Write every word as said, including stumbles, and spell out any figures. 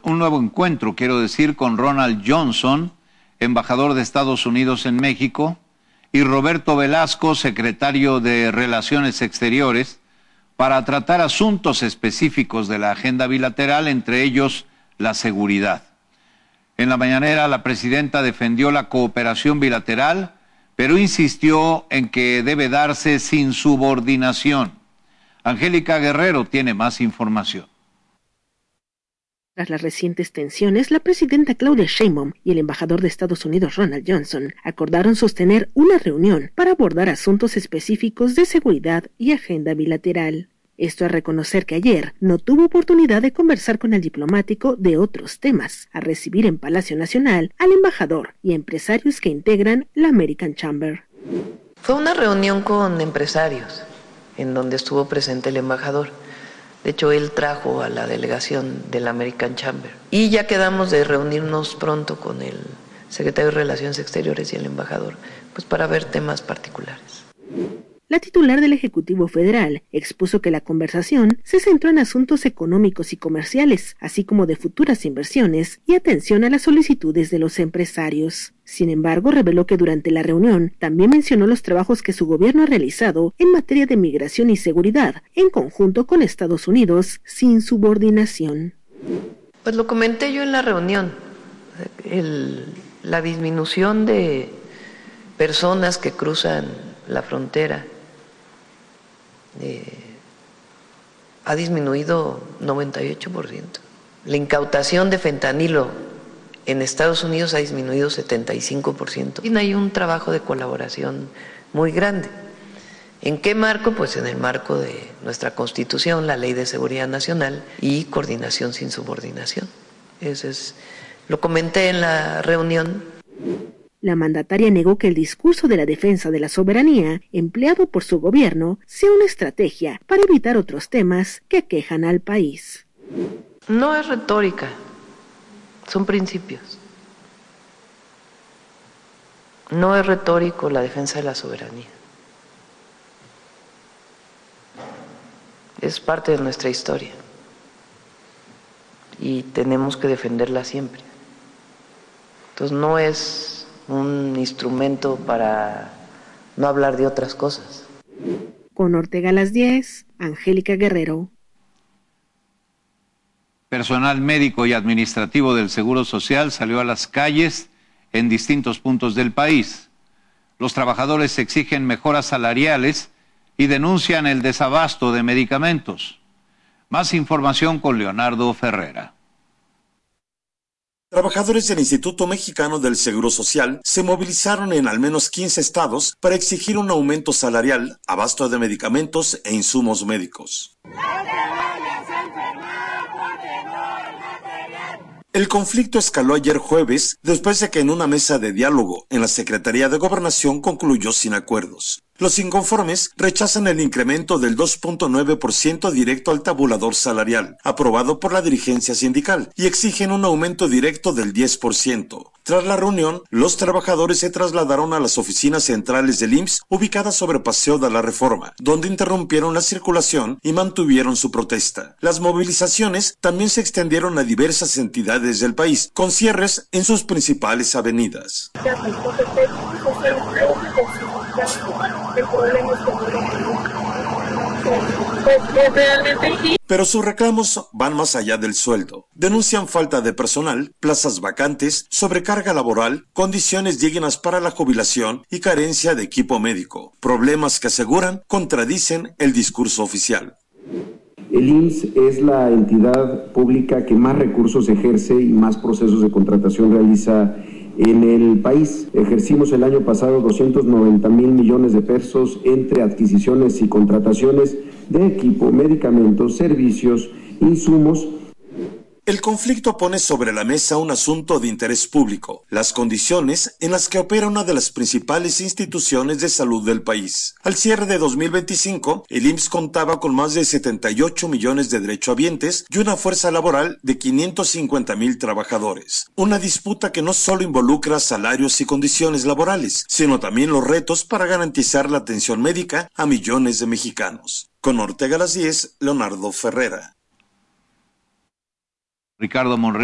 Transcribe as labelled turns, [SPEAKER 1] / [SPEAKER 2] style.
[SPEAKER 1] un nuevo encuentro, quiero decir, con Ronald Johnson, embajador de Estados Unidos en México, y Roberto Velasco, secretario de Relaciones Exteriores, para tratar asuntos específicos de la agenda bilateral, entre ellos la seguridad. En la mañanera, la presidenta defendió la cooperación bilateral, pero insistió en que debe darse sin subordinación. Angélica Guerrero tiene más información.
[SPEAKER 2] Tras las recientes tensiones, la presidenta Claudia Sheinbaum y el embajador de Estados Unidos Ronald Johnson acordaron sostener una reunión para abordar asuntos específicos de seguridad y agenda bilateral. Esto a reconocer que ayer no tuvo oportunidad de conversar con el diplomático de otros temas, a recibir en Palacio Nacional al embajador y empresarios que integran la American Chamber.
[SPEAKER 3] Fue una reunión con empresarios, en donde estuvo presente el embajador. De hecho, él trajo a la delegación de la American Chamber. Y ya quedamos de reunirnos pronto con el secretario de Relaciones Exteriores y el embajador, pues para ver temas particulares.
[SPEAKER 2] La titular del Ejecutivo Federal expuso que la conversación se centró en asuntos económicos y comerciales, así como de futuras inversiones y atención a las solicitudes de los empresarios. Sin embargo, reveló que durante la reunión también mencionó los trabajos que su gobierno ha realizado en materia de migración y seguridad, en conjunto con Estados Unidos, sin subordinación.
[SPEAKER 3] Pues lo comenté yo en la reunión, el, la disminución de personas que cruzan la frontera eh, ha disminuido noventa y ocho por ciento. La incautación de fentanilo en Estados Unidos ha disminuido setenta y cinco por ciento. Y hay un trabajo de colaboración muy grande. ¿En qué marco? Pues en el marco de nuestra Constitución, la Ley de Seguridad Nacional y coordinación sin subordinación. Eso es, lo comenté en la reunión.
[SPEAKER 2] La mandataria negó que el discurso de la defensa de la soberanía, empleado por su gobierno, sea una estrategia para evitar otros temas que aquejan al país.
[SPEAKER 3] No es retórica, son principios. No es retórico la defensa de la soberanía. Es parte de nuestra historia y tenemos que defenderla siempre. Entonces no es un instrumento para no hablar de otras cosas.
[SPEAKER 2] Con Ortega a las diez, Angélica Guerrero.
[SPEAKER 1] Personal médico y administrativo del Seguro Social salió a las calles en distintos puntos del país. Los trabajadores exigen mejoras salariales y denuncian el desabasto de medicamentos. Más información con Leonardo Ferrera.
[SPEAKER 4] Trabajadores del Instituto Mexicano del Seguro Social se movilizaron en al menos quince estados para exigir un aumento salarial, abasto de medicamentos e insumos médicos. El conflicto escaló ayer jueves después de que en una mesa de diálogo en la Secretaría de Gobernación concluyó sin acuerdos. Los inconformes rechazan el incremento del dos punto nueve por ciento directo al tabulador salarial, aprobado por la dirigencia sindical, y exigen un aumento directo del diez por ciento. Tras la reunión, los trabajadores se trasladaron a las oficinas centrales del I M S S ubicadas sobre Paseo de la Reforma, donde interrumpieron la circulación y mantuvieron su protesta. Las movilizaciones también se extendieron a diversas entidades del país, con cierres en sus principales avenidas. Pero sus reclamos van más allá del sueldo. Denuncian falta de personal, plazas vacantes, sobrecarga laboral, condiciones dignas para la jubilación y carencia de equipo médico. Problemas que aseguran contradicen el discurso oficial.
[SPEAKER 5] El I M S S es la entidad pública que más recursos ejerce y más procesos de contratación realiza en el país. Ejercimos el año pasado doscientos noventa mil millones de pesos entre adquisiciones y contrataciones de equipo, medicamentos, servicios, insumos.
[SPEAKER 4] El conflicto pone sobre la mesa un asunto de interés público, las condiciones en las que opera una de las principales instituciones de salud del país. Al cierre de dos mil veinticinco, el I M S S contaba con más de setenta y ocho millones de derechohabientes y una fuerza laboral de quinientos cincuenta mil trabajadores. Una disputa que no solo involucra salarios y condiciones laborales, sino también los retos para garantizar la atención médica a millones de mexicanos. Con Ortega a las diez, Leonardo Ferrera.
[SPEAKER 1] Ricardo Monreal.